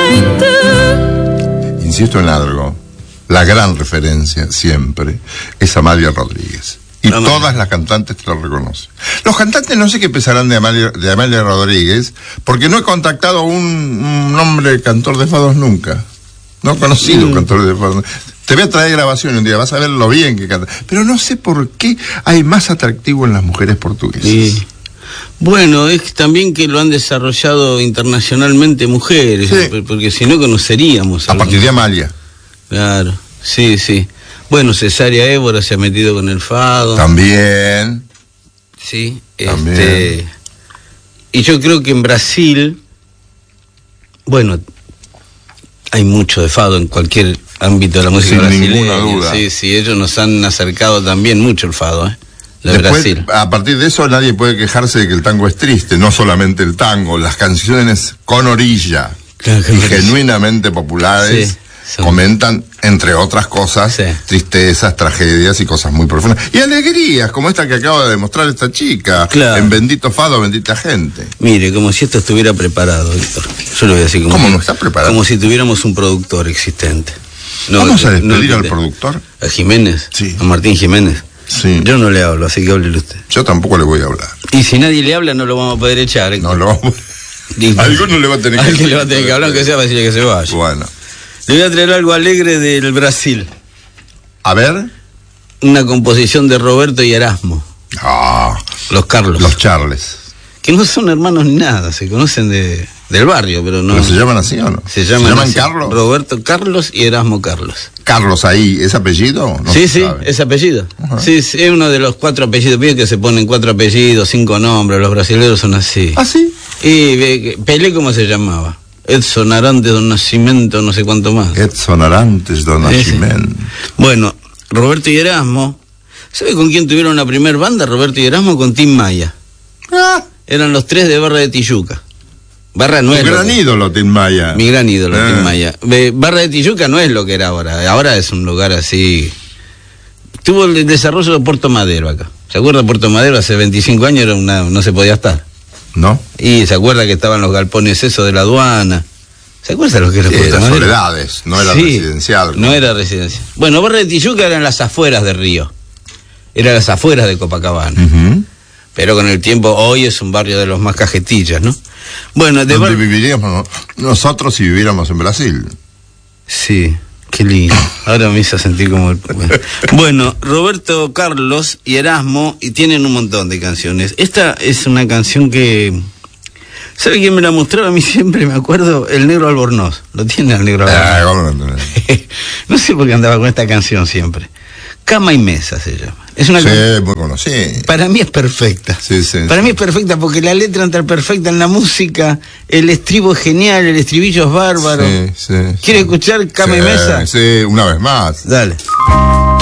gente. Insisto en algo, la gran referencia siempre es Amalia Rodríguez. Y todas las cantantes te lo reconocen. Los cantantes no sé qué pensarán de Amalia Rodríguez, porque no he contactado a un hombre cantor de fados nunca. No he conocido cantor de fados. Te voy a traer grabación un día, vas a ver lo bien que canta. Pero no sé por qué hay más atractivo en las mujeres portuguesas. Sí. Bueno, es también que lo han desarrollado internacionalmente mujeres, sí. Porque si no conoceríamos. A partir de Amalia. Claro, sí, sí. Bueno, Cesárea Évora se ha metido con el fado. También. Sí, también. Y yo creo que en Brasil, bueno, hay mucho de fado en cualquier ámbito de la música brasileña. Sin ninguna duda. Sí, sí, ellos nos han acercado también mucho el fado, de Después, Brasil. A partir de eso nadie puede quejarse de que el tango es triste, no solamente el tango, las canciones con orilla y genuinamente populares. Sí. Comentan, entre otras cosas, sí. Tristezas, tragedias y cosas muy profundas. Y alegrías, como esta que acaba de demostrar esta chica, claro. En Bendito Fado, Bendita Gente. Mire, como si esto estuviera preparado, Víctor. Yo lo voy a decir como... ¿Cómo no está preparado? Como si tuviéramos un productor existente. No, ¿vamos a despedir al productor? ¿A Jiménez? Sí. ¿A Martín Jiménez? Sí. Yo no le hablo, así que háblele usted. Yo tampoco le voy a hablar. Y si nadie le habla, no lo vamos a poder echar. No lo vamos a... Alguno le va a tener que hablar. Alguien le va a tener que hablar, aunque sea para decirle que se vaya. Bueno. Le voy a traer algo alegre del Brasil. A ver. Una composición de Roberto y Erasmo. Ah. Los Carlos. Los Charles. Que no son hermanos ni nada, se conocen del barrio, pero no. ¿Pero se llaman así o no? Se llaman así. Carlos. Roberto Carlos y Erasmo Carlos. Carlos ahí, ¿es apellido? No sí, sí, sabe. Es apellido. Sí, sí, es uno de los 4 apellidos. Bien que se ponen 4 apellidos, 5 nombres, los brasileños son así. ¿Ah, sí? Y Pelé, ¿cómo se llamaba? Edson Arantes do Nascimento, no sé cuánto más. Edson Arantes do Nascimento. Bueno, Roberto y Erasmo. ¿Sabe con quién tuvieron la primer banda? Roberto y Erasmo con Tim Maya. Ah. Eran los 3 de Barra de Tijuca. Barra no es tu gran ídolo, Tim Maya. Mi gran ídolo, Tim Maya. Barra de Tijuca no es lo que era ahora. Ahora es un lugar así. Tuvo el desarrollo de Puerto Madero acá. ¿Se acuerda? Puerto Madero hace 25 años era no se podía estar. ¿No? Y se acuerda que estaban los galpones esos de la aduana. ¿Se acuerda lo que era Puerto Madero? Soledades, no era residencial. No era residencial. Bueno, Barra de Tijuca eran las afueras de Río. Eran las afueras de Copacabana. Pero con el tiempo, hoy es un barrio de los más cajetillas, ¿no? Bueno, ¿dónde viviríamos nosotros si viviéramos en Brasil? Sí, qué lindo. Ahora me hizo sentir como... Bueno, Roberto Carlos y Erasmo, y tienen un montón de canciones. Esta es una canción que... ¿Sabe quién me la mostraba? A mí siempre me acuerdo, el Negro Albornoz. Lo tiene el Negro Albornoz. No sé por qué andaba con esta canción siempre. Cama y Mesa se llama. Es una muy conocida. Para mí es perfecta. Sí, sí, para mí es perfecta porque la letra entra perfecta en la música, el estribo es genial, el estribillo es bárbaro. Sí, sí. ¿Quiere escuchar Cama y Mesa? Sí, una vez más. Dale.